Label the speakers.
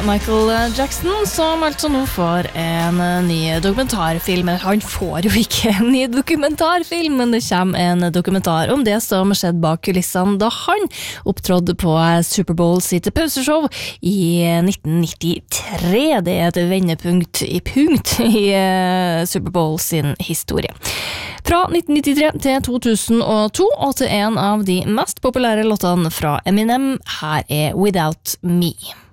Speaker 1: Michael Jackson, som altså nå får en ny dokumentarfilm. Han får jo ikke en ny dokumentarfilm, men det kommer en dokumentar om det som skjedde bak kulissene da han opptrådde på Superbowl sitt pauseshow i 1993. Det er et vendepunkt i Superbowl sin historie. Fra 1993 til 2002, og til en av de mest populære låtene fra Eminem, her er Without Me.